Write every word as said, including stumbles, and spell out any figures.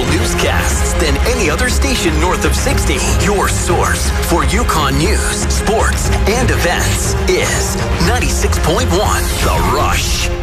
local newscasts than any other station north of sixty. Your source for Yukon news, sports, and events is ninety-six point one The Rush.